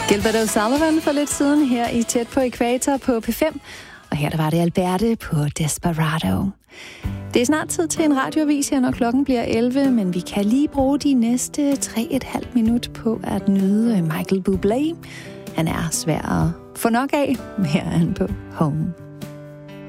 Gilbert O'Sullivan for lidt siden her i Tæt på Ækvator på P5. Og her der var det Alberte på Desperado. Det er snart tid til en radioavis her, når klokken bliver 11, men vi kan lige bruge de næste 3,5 minut på at nyde Michael Bublé. Han er svær at få nok af, mere end på Home.